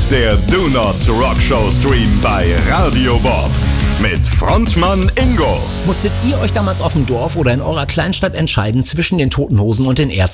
ist der Do Not Rock Show Stream bei Radio Bob mit Frontmann Ingo. Musstet ihr euch damals auf dem Dorf oder in eurer Kleinstadt entscheiden zwischen den Toten Hosen und den Ärzten?